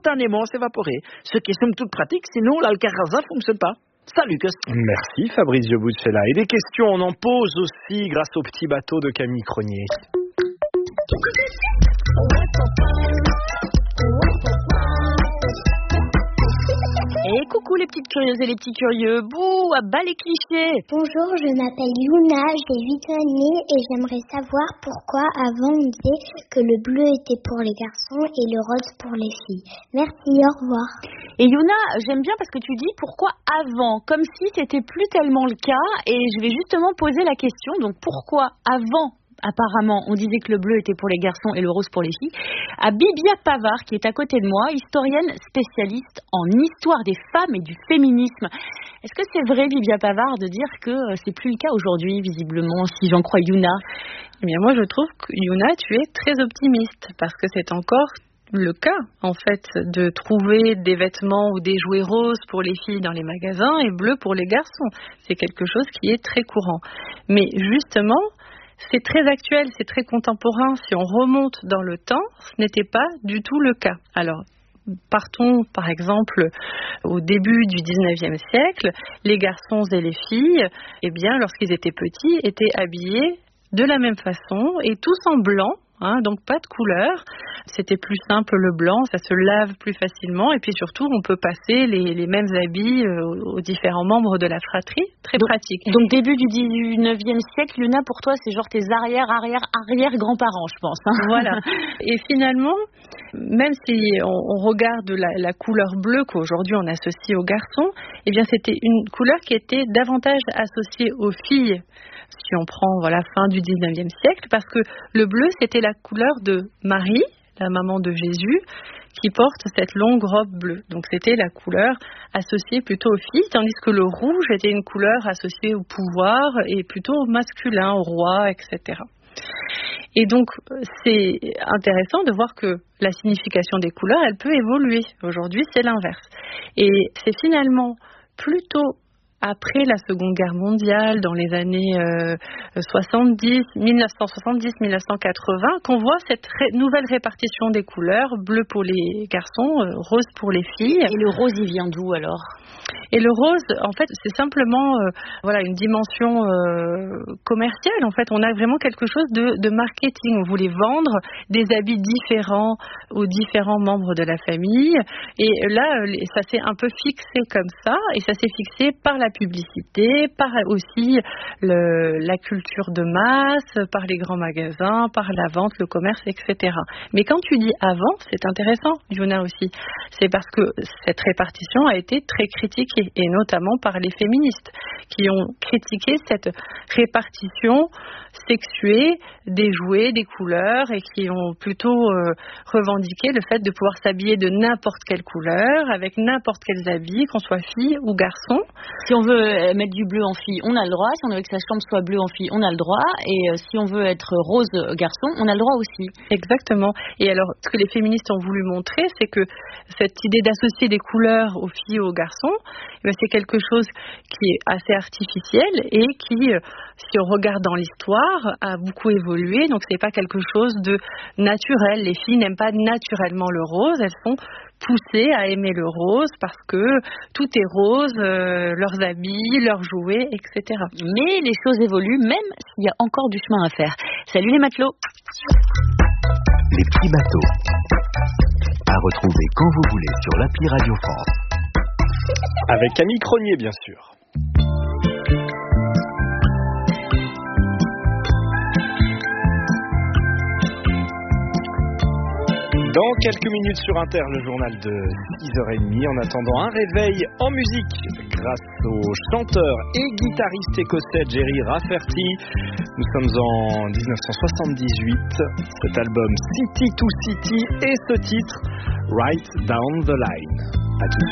instantanément s'évaporer. Ce qui est somme toute pratique, sinon l'Alcaraza fonctionne pas. Salut, Lucas. Merci Fabrizio Buccella. Et des questions, on en pose aussi grâce au petit bateau de Camille Cronier. Et coucou les petites curieuses et les petits curieux, bouh, à bas les clichés. Bonjour, je m'appelle Yuna, j'ai 8 ans et demi et j'aimerais savoir pourquoi avant on disait que le bleu était pour les garçons et le rose pour les filles. Merci, au revoir. Et Yuna, j'aime bien parce que tu dis pourquoi avant, comme si c'était plus tellement le cas, et je vais justement poser la question, donc pourquoi avant? Apparemment, on disait que le bleu était pour les garçons et le rose pour les filles. À Bibia Pavard, qui est à côté de moi, historienne spécialiste en histoire des femmes et du féminisme. Est-ce que c'est vrai, Bibia Pavard, de dire que c'est plus le cas aujourd'hui, visiblement, si j'en crois Yuna? Eh bien, moi, je trouve que Yuna, tu es très optimiste, parce que c'est encore le cas, en fait, de trouver des vêtements ou des jouets roses pour les filles dans les magasins et bleus pour les garçons. C'est quelque chose qui est très courant. Mais justement, c'est très actuel, c'est très contemporain. Si on remonte dans le temps, ce n'était pas du tout le cas. Alors, partons par exemple au début du 19e siècle, les garçons et les filles, eh bien, lorsqu'ils étaient petits, étaient habillés de la même façon et tous en blanc. Donc pas de couleur, c'était plus simple le blanc, ça se lave plus facilement et puis surtout on peut passer les mêmes habits aux différents membres de la fratrie, très pratique. Donc début du 19e siècle, Yuna, pour toi c'est genre tes arrière-grands-parents, je pense. Voilà, et finalement, même si on regarde la couleur bleue qu'aujourd'hui on associe aux garçons, eh bien c'était une couleur qui était davantage associée aux filles. Si on prend fin du 19e siècle, parce que le bleu, c'était la couleur de Marie, la maman de Jésus, qui porte cette longue robe bleue. Donc c'était la couleur associée plutôt aux filles, tandis que le rouge était une couleur associée au pouvoir et plutôt au masculin, au roi, etc. Et donc, c'est intéressant de voir que la signification des couleurs, elle peut évoluer. Aujourd'hui, c'est l'inverse. Et c'est finalement plutôt après la Seconde Guerre mondiale, dans les années 1970-1980, qu'on voit cette nouvelle répartition des couleurs, bleu pour les garçons, rose pour les filles. Et le rose, il vient d'où alors ? Et le rose, en fait, c'est simplement une dimension commerciale. En fait, on a vraiment quelque chose de marketing. On voulait vendre des habits différents aux différents membres de la famille. Et là, ça s'est un peu fixé comme ça. Et ça s'est fixé par la publicité, par aussi la culture de masse, par les grands magasins, par la vente, le commerce, etc. Mais quand tu dis avant, c'est intéressant, Yuna aussi. C'est parce que cette répartition a été très critiquée, et notamment par les féministes, qui ont critiqué cette répartition sexuée des jouets, des couleurs, et qui ont plutôt revendiqué le fait de pouvoir s'habiller de n'importe quelle couleur, avec n'importe quels habits, qu'on soit fille ou garçon. Si on veut mettre du bleu en fille, on a le droit. Si on veut que sa chambre soit bleue en fille, on a le droit. Et si on veut être rose garçon, on a le droit aussi. Exactement. Et alors, ce que les féministes ont voulu montrer, c'est que cette idée d'associer des couleurs aux filles et aux garçons, c'est quelque chose qui est assez artificiel et qui, si on regarde dans l'histoire, a beaucoup évolué. Donc, c'est pas quelque chose de naturel. Les filles n'aiment pas naturellement le rose. Elles sont poussées à aimer le rose parce que tout est rose, leurs habits, leurs jouets, etc. Mais les choses évoluent, même s'il y a encore du chemin à faire. Salut les matelots. Les petits bateaux. À retrouver quand vous voulez sur l'appli Radio France. Avec Camille Cronier, bien sûr. Dans quelques minutes sur Inter, le journal de 6h30. En attendant, un réveil en musique grâce au chanteur et guitariste écossais Jerry Rafferty. Nous sommes en 1978. Cet album City to City et ce titre Right Down the Line. À tout de suite.